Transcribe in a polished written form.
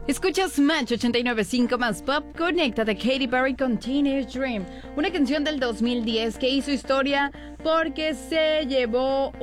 Escuchas Match 89.5 más Pop. Conecta de Katy Perry con Teenage Dream, una canción del 2010 que hizo historia porque se llevó